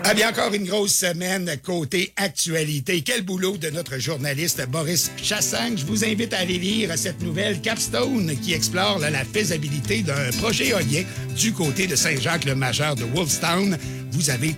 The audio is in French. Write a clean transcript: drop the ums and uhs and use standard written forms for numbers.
Ah bien, encore une grosse semaine côté actualité. Quel boulot de notre journaliste Boris Chassagne. Je vous invite à aller lire cette nouvelle Capstone qui explore la faisabilité d'un projet éolien du côté de Saint-Jacques-le-Majeur de Wolfstown. Vous avez